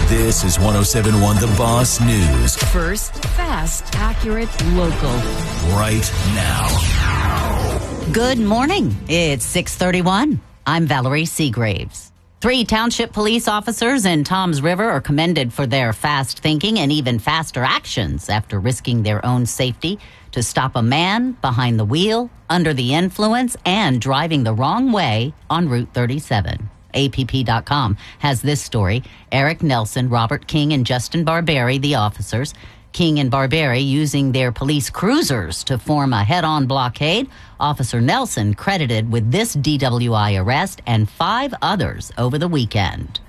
This is 107.1 The Boss News. First, fast, accurate, local. Right now. Good morning. It's 6:31. I'm Valerie Seagraves. 3 township police officers in Toms River are commended for their fast thinking and even faster actions after risking their own safety to stop a man behind the wheel, under the influence, and driving the wrong way on Route 37. APP.com has this story. Eric Nelson, Robert King, and Justin Barberi, the officers. King and Barberi using their police cruisers to form a head-on blockade. Officer Nelson credited with this DWI arrest and 5 others over the weekend.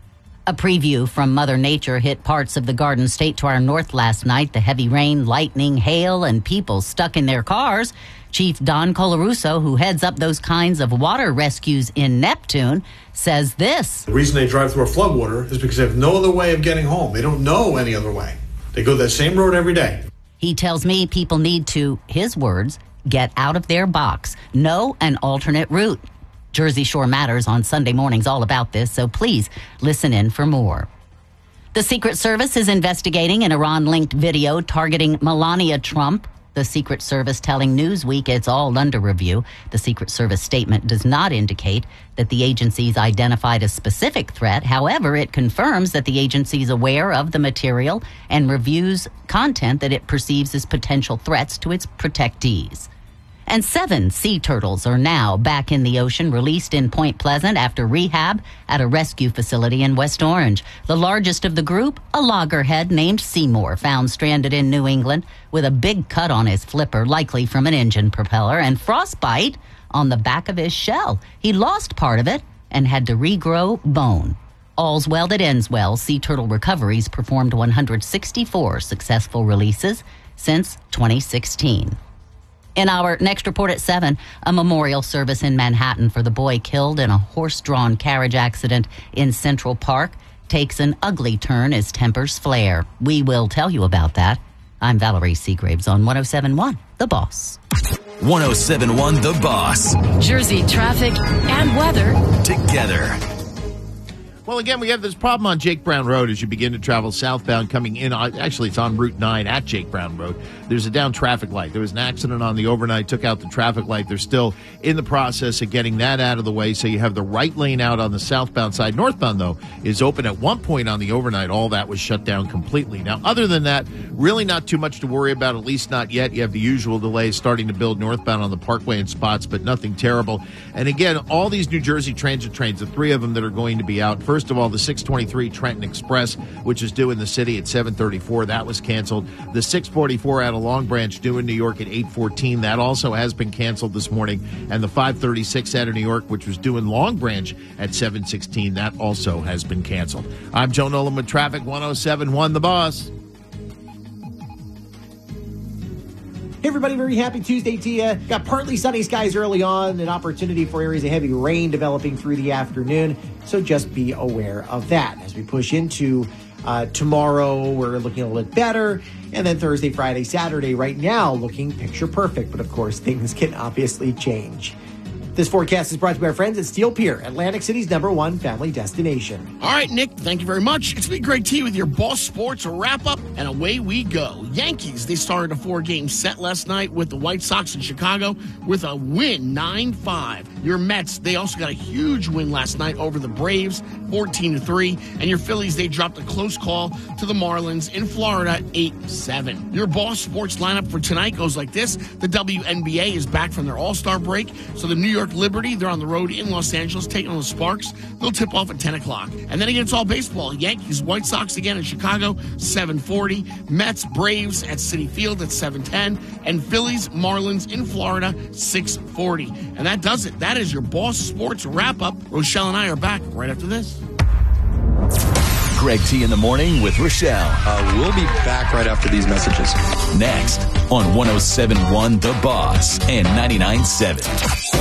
A preview from Mother Nature hit parts of the Garden State to our north last night. The heavy rain, lightning, hail, and people stuck in their cars. Chief Don Colarusso, who heads up those kinds of water rescues in Neptune, says this. The reason they drive through a floodwater is because they have no other way of getting home. They don't know any other way. They go that same road every day. He tells me people need to, his words, get out of their box, know an alternate route. Jersey Shore Matters on Sunday mornings all about this, so please listen in for more. The Secret Service is investigating an Iran-linked video targeting Melania Trump. The Secret Service telling Newsweek it's all under review. The Secret Service statement does not indicate that the agency's identified a specific threat. However, it confirms that the agency is aware of the material and reviews content that it perceives as potential threats to its protectees. And 7 sea turtles are now back in the ocean, released in Point Pleasant after rehab at a rescue facility in West Orange. The largest of the group, a loggerhead named Seymour, found stranded in New England with a big cut on his flipper, likely from an engine propeller, and frostbite on the back of his shell. He lost part of it and had to regrow bone. All's well that ends well. Sea Turtle Recoveries performed 164 successful releases since 2016. In our next report at 7, a memorial service in Manhattan for the boy killed in a horse-drawn carriage accident in Central Park takes an ugly turn as tempers flare. We will tell you about that. I'm Valerie Seagraves on 107.1 The Boss. 107.1 The Boss. Jersey traffic and weather Together. Well, again, we have this problem on Jake Brown Road as you begin to travel southbound coming in. Actually, it's on Route 9 at Jake Brown Road. There's a down traffic light. There was an accident on the overnight, took out the traffic light. They're still in the process of getting that out of the way, so you have the right lane out on the southbound side. Northbound, though, is open at one point on the overnight. All that was shut down completely. Now, other than that, really not too much to worry about, at least not yet. You have the usual delays starting to build northbound on the Parkway in spots, but nothing terrible. And again, all these New Jersey Transit trains, the 3 of them that are going to be out. First of all, the 623 Trenton Express, which is due in the city at 7:34, that was canceled. The 644 out of Long Branch, due in New York at 8:14, that also has been canceled this morning. And the 536 out of New York, which was due in Long Branch at 7:16, that also has been canceled. I'm Joe Nolan with Traffic 107.1 The Boss. Hey everybody, very happy Tuesday to you. Got partly sunny skies early on, an opportunity for areas of heavy rain developing through the afternoon, so just be aware of that. As we push into tomorrow, we're looking a little bit better, and then Thursday, Friday, Saturday, right now looking picture perfect, but of course things can obviously change. This forecast is brought to you by our friends at Steel Pier, Atlantic City's #1 family destination. All right, Nick, thank you very much. It's been great tea with your Boss Sports wrap-up, and away we go. Yankees, they started a 4-game set last night with the White Sox in Chicago with a win, 9-5. Your Mets, they also got a huge win last night over the Braves, 14-3. And your Phillies, they dropped a close call to the Marlins in Florida, 8-7. Your Boss Sports lineup for tonight goes like this. The WNBA is back from their All-Star break, so the New York Liberty, they're on the road in Los Angeles taking on the Sparks. They'll tip off at 10 o'clock. And then again, it's all baseball. Yankees, White Sox again in Chicago, 7:40. Mets, Braves at Citi Field at 7:10. And Phillies, Marlins in Florida, 6:40. And that does it. That is your Boss Sports wrap-up. Rochelle and I are back right after this. Greg T in the morning with Rochelle. We'll be back right after these messages. Next on 107.1 The Boss and 99.7.